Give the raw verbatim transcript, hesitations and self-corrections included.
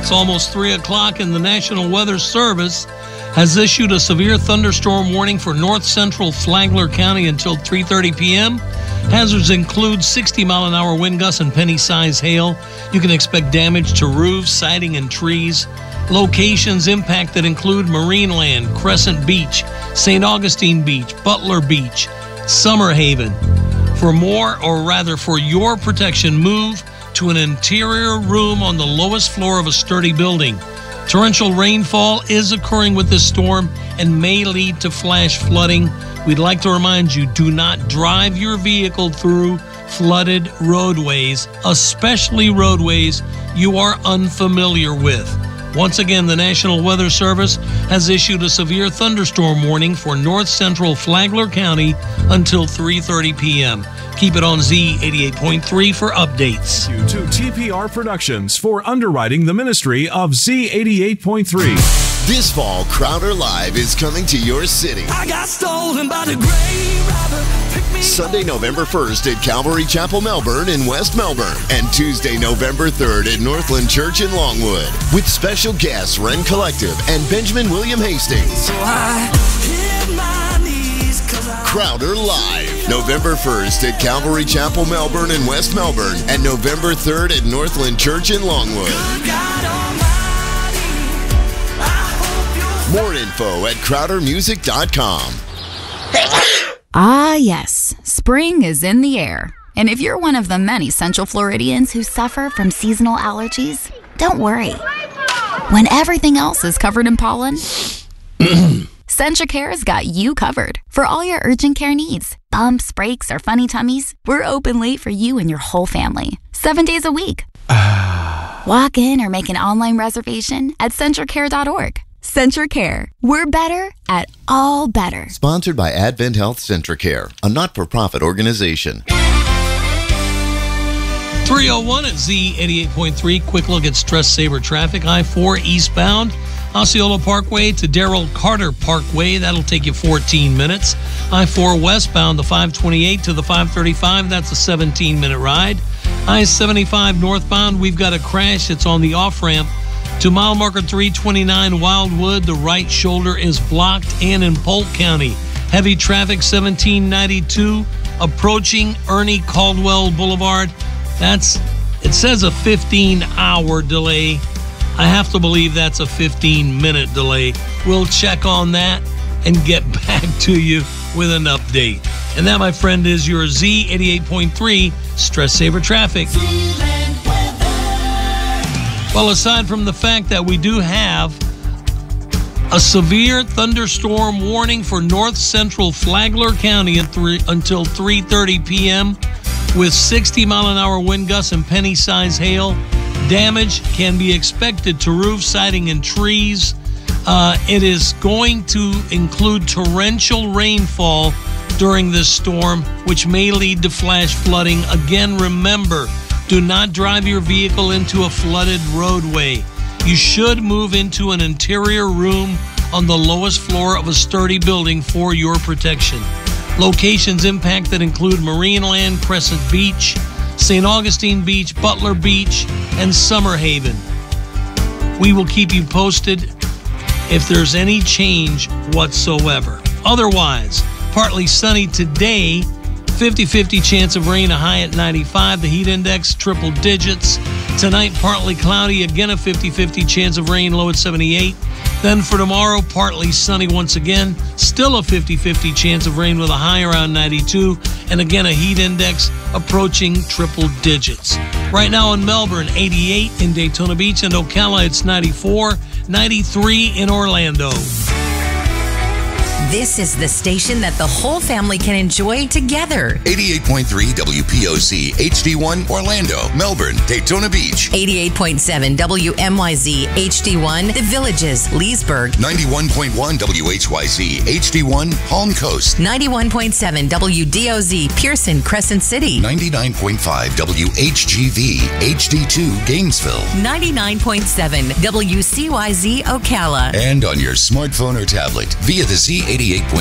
It's almost three o'clock, and the National Weather Service has issued a severe thunderstorm warning for north central Flagler County until three thirty p.m. Hazards include sixty mile an hour wind gusts and penny-size hail. You can expect damage to roofs, siding, and trees. Locations impacted include Marineland, Crescent Beach, Saint Augustine Beach, Butler Beach, Summer Haven. For more, or rather for your protection, move to an interior room on the lowest floor of a sturdy building. Torrential rainfall is occurring with this storm and may lead to flash flooding. We'd like to remind you, do not drive your vehicle through flooded roadways, especially roadways you are unfamiliar with. Once again, the National Weather Service has issued a severe thunderstorm warning for north central Flagler County until three thirty p.m. Keep it on Z eighty-eight point three for updates. Thank you to T P R Productions for underwriting the ministry of Z eighty-eight point three. This fall, Crowder Live is coming to your city. I got stolen by the grave robber. Pick me Sunday, November first at Calvary Chapel, Melbourne in West Melbourne. And Tuesday, November third at Northland Church in Longwood. With special guests Ren Collective and Benjamin William Hastings. So I hit my knees 'cause I Crowder Live. November first at Calvary Chapel, Melbourne in West Melbourne. And November third at Northland Church in Longwood. God Almighty, I hope you're More info at crowder music dot com. Ah, yes, spring is in the air. And if you're one of the many Central Floridians who suffer from seasonal allergies, don't worry. When everything else is covered in pollen, CentraCare's got you covered for all your urgent care needs. Bumps, breaks, or funny tummies, we're open late for you and your whole family, seven days a week. Walk in or make an online reservation at centracare dot org. CentraCare. We're better at all better. Sponsored by Advent Health CentraCare, a not-for-profit organization. three oh one at Z eighty-eight point three. Quick look at Stress Saver traffic. I four eastbound, Osceola Parkway to Darrell Carter Parkway. That'll take you fourteen minutes. I four westbound, the five twenty-eight to the five thirty-five. That's a seventeen minute ride. I seventy-five northbound, we've got a crash. It's on the off-ramp to mile marker three twenty-nine Wildwood. The right shoulder is blocked, and in Polk County. Heavy traffic, seventeen ninety-two, approaching Ernie Caldwell Boulevard. That's, it says a fifteen hour delay. I have to believe that's a fifteen minute delay. We'll check on that and get back to you with an update. And that, my friend, is your Z eighty-eight point three Stress Saver Traffic. Well, aside from the fact that we do have a severe thunderstorm warning for north central Flagler County at three, until three thirty p.m. with sixty mile an hour wind gusts and penny-size hail, damage can be expected to roof, siding, and trees. Uh, it is going to include torrential rainfall during this storm, which may lead to flash flooding. Again, remember, do not drive your vehicle into a flooded roadway. You should move into an interior room on the lowest floor of a sturdy building for your protection. Locations impacted include Marineland, Crescent Beach, Saint Augustine Beach, Butler Beach, and Summer Haven. We will keep you posted if there's any change whatsoever. Otherwise, partly sunny today, fifty-fifty chance of rain, a high at ninety-five. The heat index, triple digits. Tonight, partly cloudy, again a fifty-fifty chance of rain, low at seventy-eight. Then for tomorrow, partly sunny once again, still a fifty-fifty chance of rain with a high around ninety-two. And again, a heat index approaching triple digits. Right now in Melbourne, eighty-eight. In Daytona Beach and Ocala, it's ninety-four. ninety-three in Orlando. This is the station that the whole family can enjoy together. eighty-eight point three W P O C H D one Orlando, Melbourne, Daytona Beach. eighty-eight point seven W M Y Z H D one The Villages, Leesburg. ninety-one point one W H Y Z H D one Palm Coast. ninety-one point seven W D O Z Pearson, Crescent City. ninety-nine point five W H G V H D two Gainesville. ninety-nine point seven W C Y Z Ocala. And on your smartphone or tablet via the Z eighty-eight point